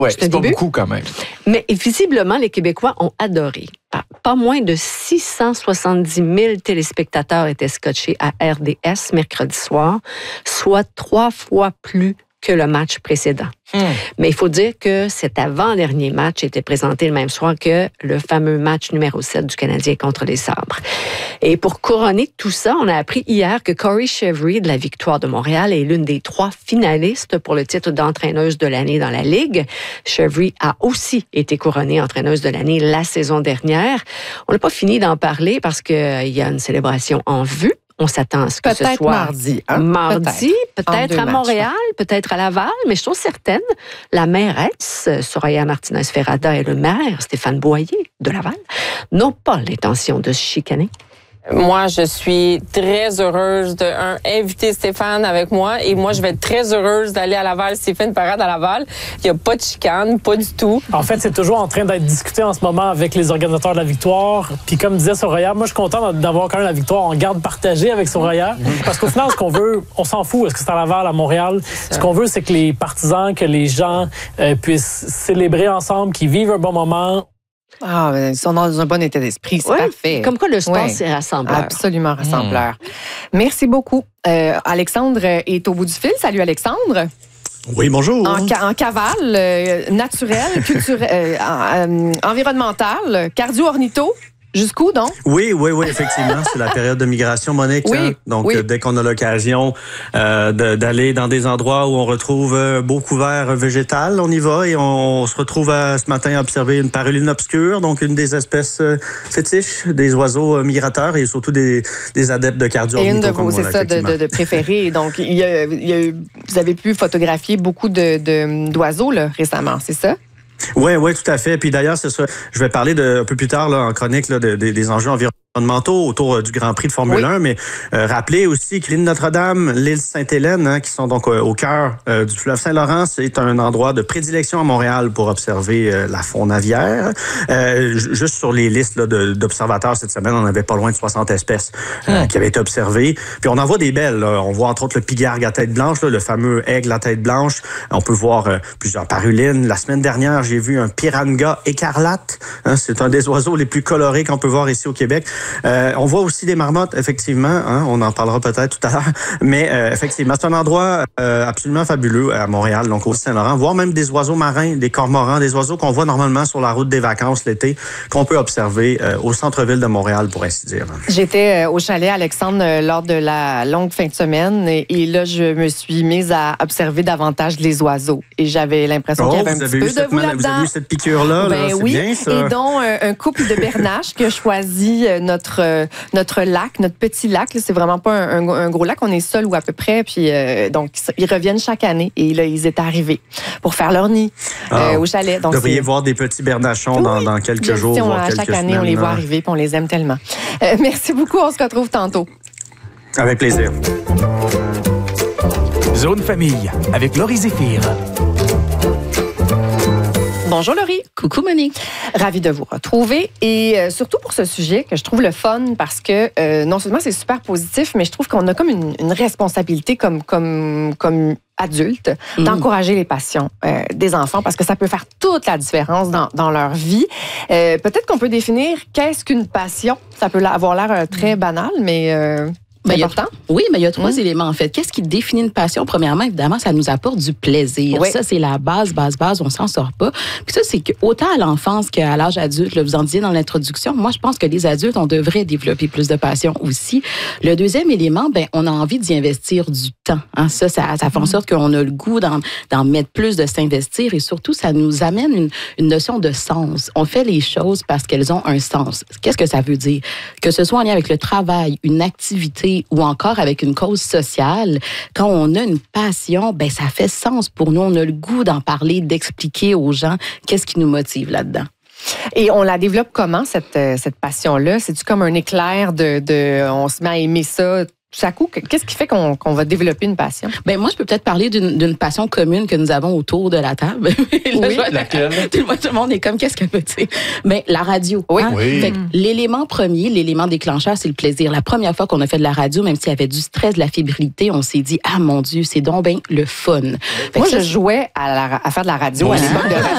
Oui, c'est pas beaucoup quand même. Mais visiblement, les Québécois ont adoré. Pas moins de 670 000 téléspectateurs étaient scotchés à RDS mercredi soir, soit 3 fois plus que le match précédent. Mais il faut dire que cet avant-dernier match était présenté le même soir que le fameux match numéro 7 du Canadien contre les Sabres. Et pour couronner tout ça, on a appris hier que Corey Chevry de la Victoire de Montréal est l'une des 3 finalistes pour le titre d'entraîneuse de l'année dans la Ligue. Chevry a aussi été couronnée entraîneuse de l'année la saison dernière. On n'a pas fini d'en parler parce qu'il y a une célébration en vue. On s'attend à ce que ce soit mardi. Hein? Mardi, peut-être à Montréal, peut-être à Laval, mais je suis certaine, la mairesse, Soraya Martinez-Ferrada, et le maire, Stéphane Boyer, de Laval, n'ont pas l'intention de se chicaner. Moi, je suis très heureuse d'inviter Stéphane avec moi et moi, je vais être très heureuse d'aller à Laval s'il fait une parade à Laval. Il n'y a pas de chicane, pas du tout. En fait, c'est toujours en train d'être discuté en ce moment avec les organisateurs de la victoire. Puis comme disait Soraya, moi, je suis content d'avoir quand même la victoire en garde partagée avec Soraya. Parce qu'au final, ce qu'on veut, on s'en fout. Est-ce que c'est à Laval, à Montréal? Ce qu'on veut, c'est que les partisans, que les gens puissent célébrer ensemble, qu'ils vivent un bon moment. Ah, ils sont dans un bon état d'esprit, c'est parfait. Comme quoi le sport, c'est rassembleur. Absolument rassembleur. Merci beaucoup. Alexandre est au bout du fil. Salut Alexandre. Oui, bonjour. En cavale, naturel, culturel, environnemental, cardio-ornitho. Jusqu'où, donc? Oui, effectivement. C'est la période de migration, Monique. Oui, Donc, dès qu'on a l'occasion d'aller dans des endroits où on retrouve un beau couvert végétal, on y va et on se retrouve ce matin à observer une paruline obscure, donc une des espèces fétiches des oiseaux migrateurs et surtout des adeptes de cardio-ornitho. Et une de vos, c'est ça, de préférés. Donc, vous avez pu photographier beaucoup d'oiseaux là, récemment, c'est ça? Oui, tout à fait. Puis d'ailleurs, c'est ça. Je vais parler un peu plus tard là, en chronique là, des enjeux environnementaux autour du Grand Prix de Formule 1, mais rappelez aussi que l'île Notre-Dame, l'île Sainte-Hélène, qui sont donc au cœur du fleuve Saint-Laurent, c'est un endroit de prédilection à Montréal pour observer la faune aviaire. Juste sur les listes là, d'observateurs cette semaine, on avait pas loin de 60 espèces qui avaient été observées. Puis on en voit des belles. Là. On voit entre autres le pigargue à tête blanche, là, le fameux aigle à tête blanche. On peut voir plusieurs parulines. La semaine dernière, j'ai vu un piranga écarlate. C'est un des oiseaux les plus colorés qu'on peut voir ici au Québec. On voit aussi des marmottes, effectivement. On en parlera peut-être tout à l'heure. Mais effectivement, c'est un endroit absolument fabuleux à Montréal, donc au Saint-Laurent. Voir même des oiseaux marins, des cormorans, des oiseaux qu'on voit normalement sur la route des vacances l'été, qu'on peut observer au centre-ville de Montréal, pour ainsi dire. J'étais au chalet, Alexandre, lors de la longue fin de semaine. Et là, je me suis mise à observer davantage les oiseaux. Et j'avais l'impression qu'il y avait un petit peu de vous là-dedans. Vous avez eu cette piqûre-là? Ben là, oui, bien, ça. Et donc un couple de bernaches qui a choisi notre lac, notre petit lac. C'est vraiment pas un gros lac, on est seul ou à peu près. Puis donc, ils reviennent chaque année. Et là, ils étaient arrivés pour faire leur nid au chalet. Donc, vous devriez voir des petits bernachons dans quelques jours, voire quelques chaque semaines. année, on les voit arriver puis on les aime tellement. Merci beaucoup, on se retrouve tantôt. Avec plaisir. Zone Famille, avec Laurie Zéphir. Bonjour Laurie. Coucou Monique. Ravie de vous retrouver et surtout pour ce sujet que je trouve le fun parce que non seulement c'est super positif, mais je trouve qu'on a comme une responsabilité comme adulte d'encourager les passions des enfants parce que ça peut faire toute la différence dans leur vie. Peut-être qu'on peut définir qu'est-ce qu'une passion. Ça peut avoir l'air très banal, mais... c'est important. Oui, mais il y a 3 éléments, en fait. Qu'est-ce qui définit une passion? Premièrement, évidemment, ça nous apporte du plaisir. Oui. Ça, c'est la base, on s'en sort pas. Puis ça, c'est que autant à l'enfance qu'à l'âge adulte, là, vous en disiez dans l'introduction, moi, je pense que les adultes, on devrait développer plus de passion aussi. Le deuxième élément, on a envie d'y investir du temps. Hein? Ça fait en sorte qu'on a le goût d'en mettre plus, de s'investir et surtout, ça nous amène une notion de sens. On fait les choses parce qu'elles ont un sens. Qu'est-ce que ça veut dire? Que ce soit en lien avec le travail, une activité, ou encore avec une cause sociale, quand on a une passion, ça fait sens pour nous. On a le goût d'en parler, d'expliquer aux gens qu'est-ce qui nous motive là-dedans. Et on la développe comment, cette passion-là? C'est-tu comme un éclair on se met à aimer ça tout à coup? Qu'est-ce qui fait qu'on va développer une passion? Moi, je peux peut-être parler d'une passion commune que nous avons autour de la table. Oui, laquelle? Tout le monde est comme, qu'est-ce qu'elle veut dire? La radio. Oui. Hein? Oui. Fait que l'élément premier, l'élément déclencheur, c'est le plaisir. La première fois qu'on a fait de la radio, même s'il y avait du stress, de la fébrilité, on s'est dit, ah mon Dieu, c'est donc bien le fun. Moi, je jouais à faire de la radio à l'époque de